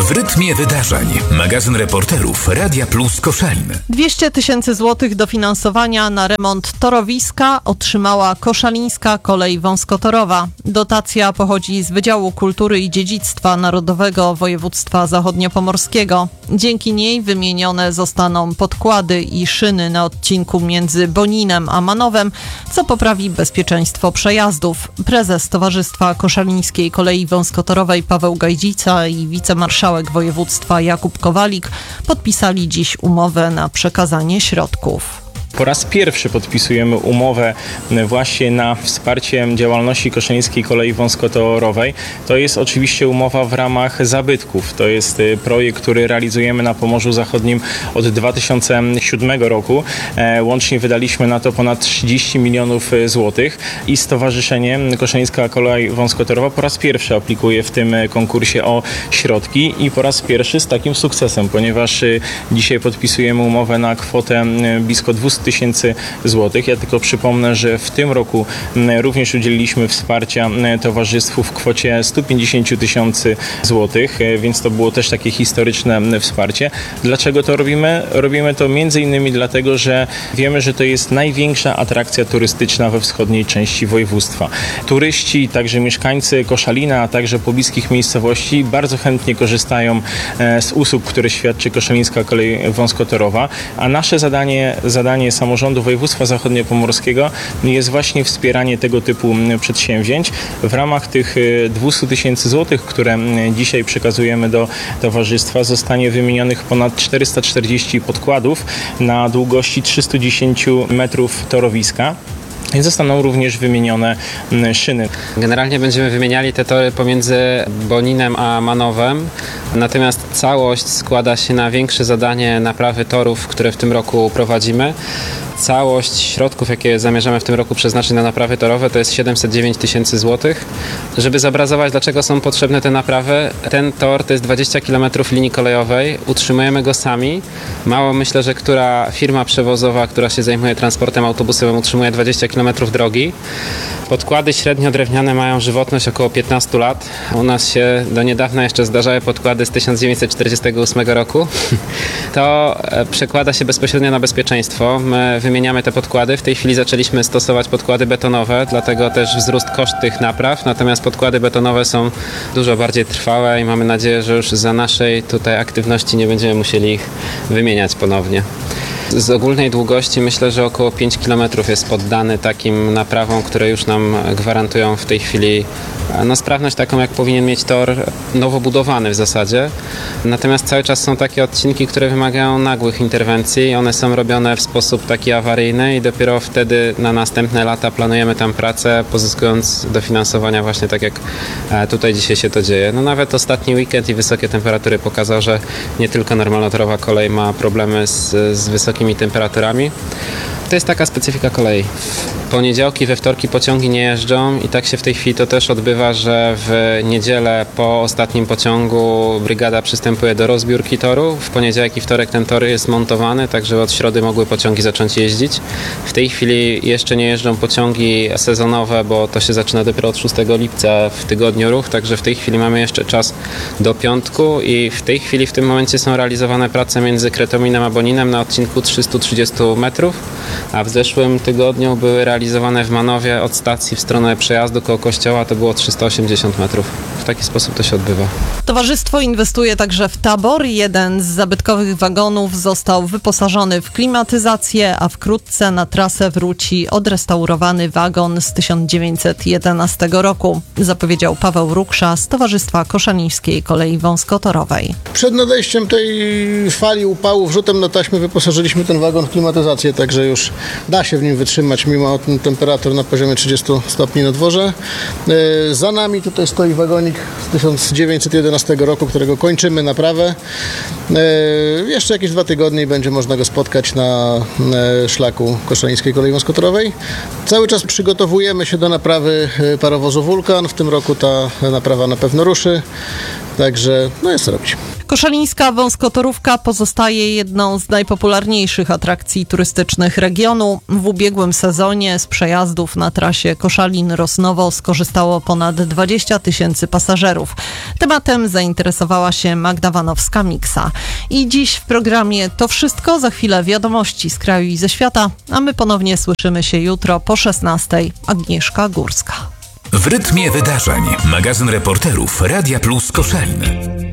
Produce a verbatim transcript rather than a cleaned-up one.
W rytmie wydarzeń. Magazyn reporterów Radia Plus Koszalin. dwieście tysięcy złotych dofinansowania na remont torowiska otrzymała Koszalińska Kolej Wąskotorowa. Dotacja pochodzi z Wydziału Kultury i Dziedzictwa Narodowego Województwa Zachodniopomorskiego. Dzięki niej wymienione zostaną podkłady i szyny na odcinku między Boninem a Manowem, co poprawi bezpieczeństwo przejazdów. Prezes Towarzystwa Koszalińskiej Kolei Wąskotorowej Paweł Gajdzica i wicemarszałek województwa Jakub Kowalik podpisali dziś umowę na przekazanie środków. Po raz pierwszy podpisujemy umowę właśnie na wsparcie działalności Koszalińskiej Kolei Wąskotorowej. To jest oczywiście umowa w ramach zabytków. To jest projekt, który realizujemy na Pomorzu Zachodnim od dwa tysiące siódmego roku. Łącznie wydaliśmy na to ponad trzydzieści milionów złotych i Stowarzyszenie Koszalińska Kolej Wąskotorowa po raz pierwszy aplikuje w tym konkursie o środki i po raz pierwszy z takim sukcesem, ponieważ dzisiaj podpisujemy umowę na kwotę blisko dwieście tysięcy złotych. Ja tylko przypomnę, że w tym roku również udzieliliśmy wsparcia towarzystwu w kwocie sto pięćdziesiąt tysięcy złotych, więc to było też takie historyczne wsparcie. Dlaczego to robimy? Robimy to między innymi dlatego, że wiemy, że to jest największa atrakcja turystyczna we wschodniej części województwa. Turyści, także mieszkańcy Koszalina, a także pobliskich miejscowości bardzo chętnie korzystają z usług, które świadczy Koszalińska Kolej Wąskotorowa, a nasze zadanie, zadanie Samorządu Województwa Zachodniopomorskiego jest właśnie wspieranie tego typu przedsięwzięć. W ramach tych dwieście tysięcy złotych, które dzisiaj przekazujemy do towarzystwa, zostanie wymienionych ponad czterysta czterdzieści podkładów na długości trzysta dziesięć metrów torowiska. I zostaną również wymienione szyny. Generalnie będziemy wymieniali te tory pomiędzy Boninem a Manowem, natomiast całość składa się na większe zadanie naprawy torów, które w tym roku prowadzimy. Całość środków, jakie zamierzamy w tym roku przeznaczyć na naprawy torowe, to jest siedemset dziewięć tysięcy złotych. Żeby zobrazować, dlaczego są potrzebne te naprawy, ten tor to jest dwadzieścia kilometrów linii kolejowej, utrzymujemy go sami. Mało myślę, że która firma przewozowa, która się zajmuje transportem autobusowym, utrzymuje dwadzieścia kilometrów drogi. Podkłady średnio drewniane mają żywotność około piętnaście lat. U nas się do niedawna jeszcze zdarzały podkłady z tysiąc dziewięćset czterdziestego ósmego roku. To przekłada się bezpośrednio na bezpieczeństwo. My wymieniamy te podkłady. W tej chwili zaczęliśmy stosować podkłady betonowe, dlatego też wzrósł koszt tych napraw. Natomiast podkłady betonowe są dużo bardziej trwałe i mamy nadzieję, że już za naszej tutaj aktywności nie będziemy musieli ich wymieniać ponownie. Z ogólnej długości myślę, że około pięć kilometrów jest poddany takim naprawom, które już nam gwarantują w tej chwili no, sprawność taką, jak powinien mieć tor nowo budowany w zasadzie. Natomiast cały czas są takie odcinki, które wymagają nagłych interwencji. One są robione w sposób taki awaryjny i dopiero wtedy na następne lata planujemy tam pracę, pozyskując dofinansowania właśnie tak jak tutaj dzisiaj się to dzieje. No nawet ostatni weekend i wysokie temperatury pokazał, że nie tylko normalnotorowa kolej ma problemy z, z wysokimi temperaturami. To jest taka specyfika kolei. W poniedziałki, we wtorki pociągi nie jeżdżą i tak się w tej chwili to też odbywa, że w niedzielę po ostatnim pociągu brygada przystępuje do rozbiórki toru. W poniedziałek i wtorek ten tor jest montowany, tak żeby od środy mogły pociągi zacząć jeździć. W tej chwili jeszcze nie jeżdżą pociągi sezonowe, bo to się zaczyna dopiero od szóstego lipca w tygodniu ruch, także w tej chwili mamy jeszcze czas do piątku i w tej chwili w tym momencie są realizowane prace między Kretominem a Boninem na odcinku trzysta trzydzieści metrów, a w zeszłym tygodniu były realizowane w Manowie od stacji w stronę przejazdu koło kościoła, to było trzysta osiemdziesiąt metrów. W taki sposób to się odbywa. Towarzystwo inwestuje także w tabor. Jeden z zabytkowych wagonów został wyposażony w klimatyzację, a wkrótce na trasę wróci odrestaurowany wagon z tysiąc dziewięćset jedenastego roku, zapowiedział Paweł Ruksza z Towarzystwa Koszalińskiej Kolei Wąskotorowej. Przed nadejściem tej fali upału wrzutem na taśmę wyposażyliśmy ten wagon w klimatyzację, także już da się w nim wytrzymać mimo temperatur na poziomie trzydzieści stopni na dworze. Za nami tutaj stoi wagonik z tysiąc dziewięćset jedenastego roku, którego kończymy naprawę. Jeszcze jakieś dwa tygodnie i będzie można go spotkać na szlaku Koszalińskiej Kolei Wąskotorowej. Cały czas przygotowujemy się do naprawy parowozu Wulkan. W tym roku ta naprawa na pewno ruszy, także no jest co robić. Koszalińska wąskotorówka pozostaje jedną z najpopularniejszych atrakcji turystycznych regionu. W ubiegłym sezonie z przejazdów na trasie Koszalin-Rosnowo skorzystało ponad dwadzieścia tysięcy pasażerów. Tematem zainteresowała się Magda Wanowska-Miksa. I dziś w programie to wszystko. Za chwilę wiadomości z kraju i ze świata, a my ponownie słyszymy się jutro po szesnastej. Agnieszka Górska. W rytmie wydarzeń. Magazyn reporterów Radia Plus Koszalin.